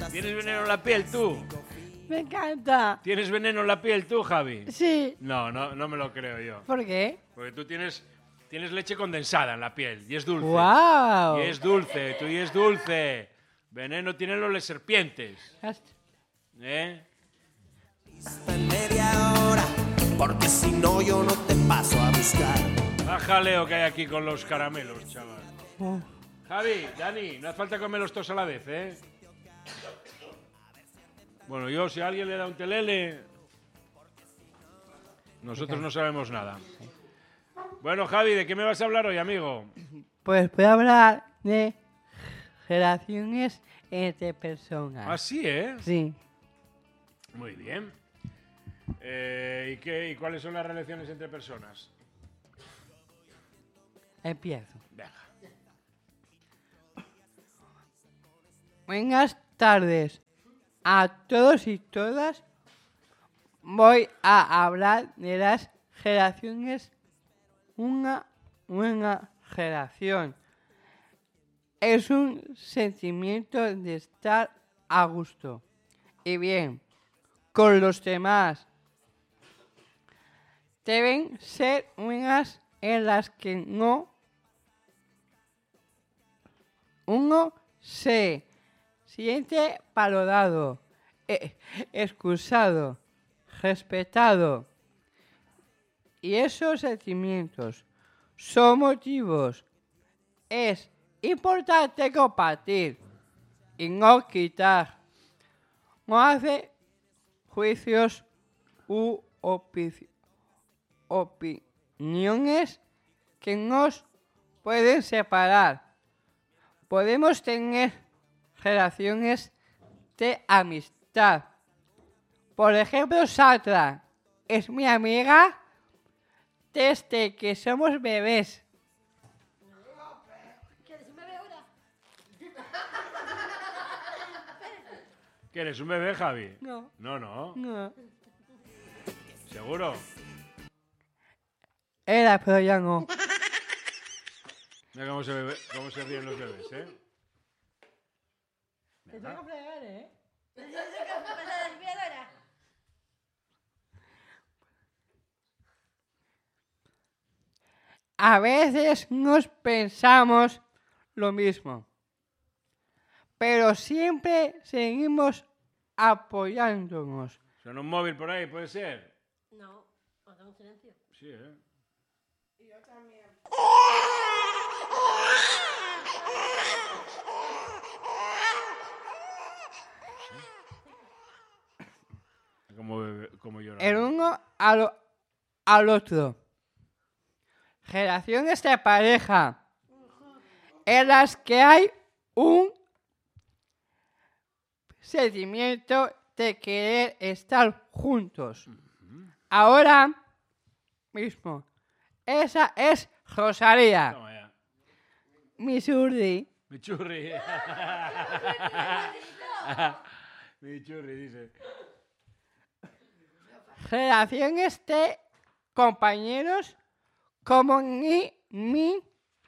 ¿Tienes veneno en la piel tú? Me encanta. ¿Tienes veneno en la piel tú, Javi? Sí. No me lo creo yo. ¿Por qué? Porque tú tienes leche condensada en la piel y es dulce. ¡Wow! Y es dulce, tú y es dulce. Veneno tienen los serpientes. ¿Eh? En media hora, porque si no yo no te paso a buscar. Baja Leo que hay aquí con los caramelos, chaval. Javi, Dani, no hace falta comerlos todos a la vez, ¿eh? Bueno, yo, si a alguien le da un telele, nosotros no sabemos nada. Bueno, Javi, ¿de qué me vas a hablar hoy, amigo? Pues voy a hablar de relaciones entre personas. Ah, sí, ¿eh? Sí. Muy bien. ¿Y cuáles son las relaciones entre personas? Empiezo. Venga. Buenas tardes a todos y todas. Voy a hablar de las relaciones. Una buena relación es un sentimiento de estar a gusto y bien con los demás. Deben ser unas en las que uno se siente valorado, excusado, respetado. Y esos sentimientos son motivos. Es importante compartir y no quitar. No hace juicios u opiniones que nos pueden separar. Podemos tener relaciones de amistad. Por ejemplo, Satra es mi amiga desde que somos bebés. ¿Quieres un bebé ahora? ¿Que eres un bebé, Javi? No. No. ¿Seguro? Era, pero ya no. Mira cómo se ríen los bebés, ¿eh? Te tengo que fregar, ¿eh? Yo sé que es la limpiadora. A veces nos pensamos lo mismo, pero siempre seguimos apoyándonos. ¿Suena un móvil por ahí, puede ser? No, haga un silencio. Sí, ¿eh? Como llorar. El uno al otro. Relaciones de pareja en las que hay un sentimiento de querer estar juntos. Ahora mismo. Esa es Rosalía. Toma ya. Mi Surdi. Mi churri. Mi churri, dice. Relaciones de compañeros como mi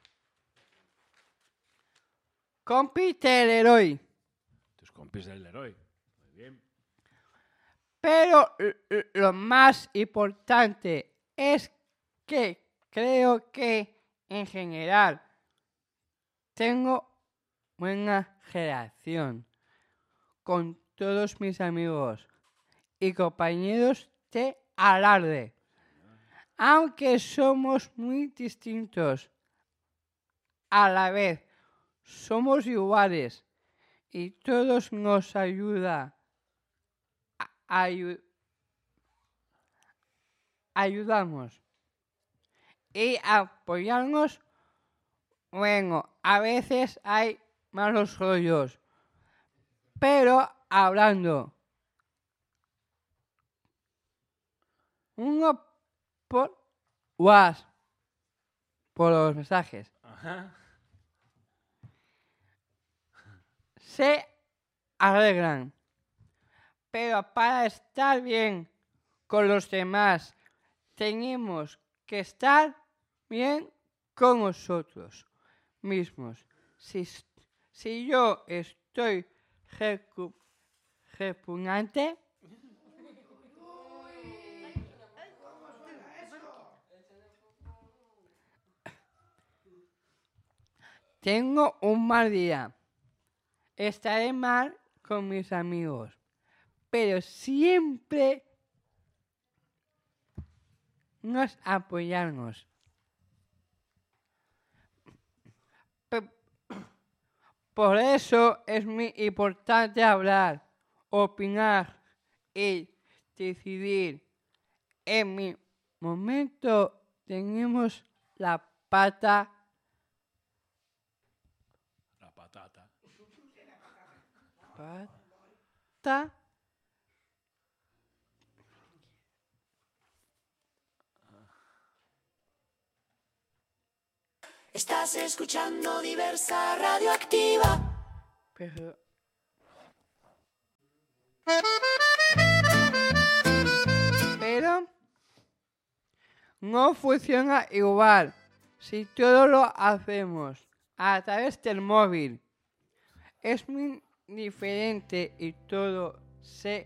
compi del Leroy. Tus compis del Leroy. Muy bien. Pero lo más importante es que creo que en general tengo buena relación con todos mis amigos y compañeros de alarde. Aunque somos muy distintos, a la vez somos iguales y todos nos ayudamos y apoyarnos. Bueno, a veces hay malos rollos, pero hablando uno por WhatsApp, por los mensajes, Ajá. se arreglan. Pero para estar bien con los demás, tenemos que estar bien con nosotros mismos. Si yo estoy repugnante. Tengo un mal día. Estaré mal con mis amigos, pero siempre nos apoyamos. Por eso es muy importante hablar, opinar y decidir. En mi momento tenemos la patata. Estás escuchando Diversa Radioactiva. Pero no funciona igual si todo lo hacemos a través del móvil. Es muy diferente y todo se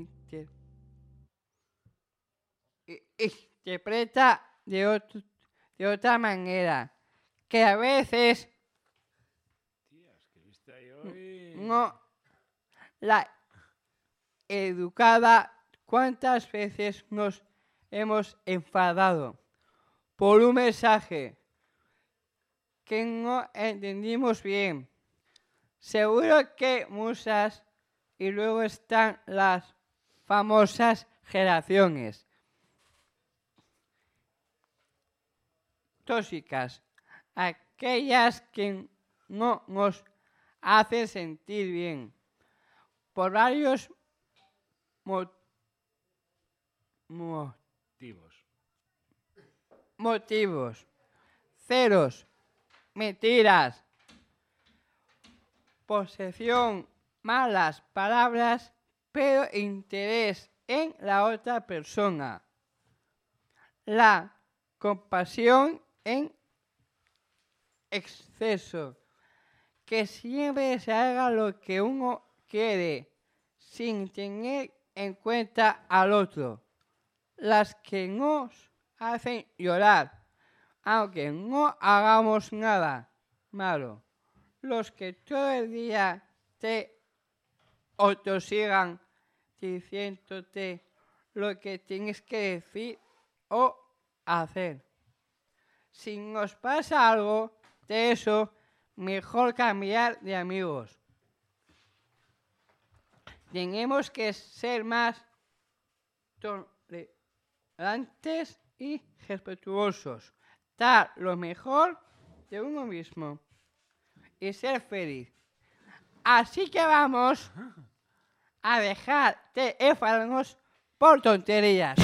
interpreta de otra manera, que a veces no la educada. ¿Cuántas veces nos hemos enfadado por un mensaje que no entendimos bien? Seguro que muchas. Y luego están las famosas generaciones tóxicas, aquellas que no nos hacen sentir bien por varios motivos. Celos, mentiras, posesión, malas palabras, pero interés en la otra persona. La compasión en exceso, que siempre se haga lo que uno quiere, sin tener en cuenta al otro. Las que nos hacen llorar, aunque no hagamos nada malo. Los que todo el día te autosigan diciéndote lo que tienes que decir o hacer. Si nos pasa algo de eso, mejor cambiar de amigos. Tenemos que ser más tolerantes y respetuosos. Dar lo mejor de uno mismo y ser feliz. Así que vamos a dejar de enfadarnos por tonterías.